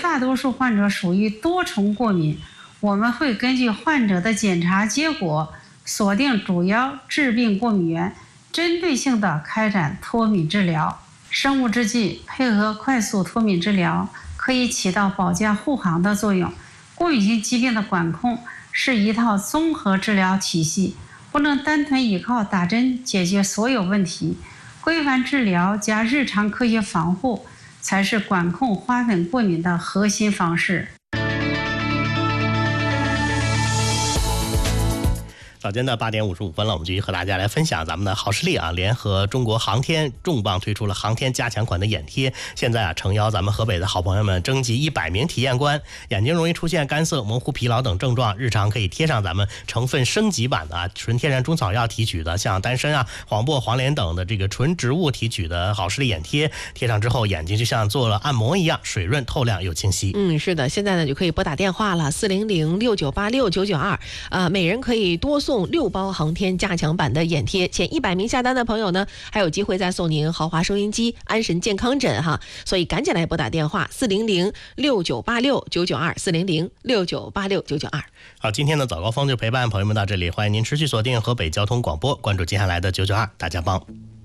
大多数患者属于多重过敏，我们会根据患者的检查结果，锁定主要致病过敏源，针对性地开展脱敏治疗。生物制剂配合快速脱敏治疗，可以起到保驾护航的作用。过敏性疾病的管控是一套综合治疗体系，不能单纯依靠打针解决所有问题。规范治疗加日常科学防护，才是管控花粉过敏的核心方式。 早间的8点55分了，我们继续和大家来分享咱们的好视力啊，联合中国航天重磅推出了航天加强款的眼贴。现在啊，诚邀咱们河北的好朋友们征集100名体验官，眼睛容易出现干涩、模糊、疲劳等症状，日常可以贴上咱们成分升级版的啊，纯天然中草药提取的，像丹参啊、黄柏、黄连等的这个纯植物提取的好视力眼贴，贴上之后眼睛就像做了按摩一样，水润透亮又清晰。 是的，现在呢就可以拨打电话了，40069869992，每人可以多送6包航天加强版的眼贴，前100名下单的朋友呢，还有机会再送您豪华收音机、安神健康枕哈，所以赶紧来拨打电话400698699240069869992。 好，今天的早高峰就陪伴朋友们到这里，欢迎您持续锁定河北交通广播，关注接下来的992大家帮。